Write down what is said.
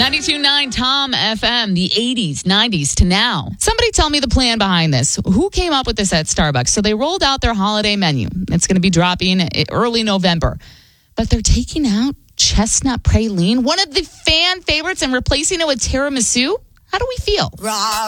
92.9 Tom FM, the 80s, 90s to now. Somebody tell me the plan behind this. Who came up with this at Starbucks? So they rolled out their holiday menu. It's going to be dropping early November. But they're taking out chestnut praline, one of the fan favorites, and replacing it with tiramisu? How do we feel?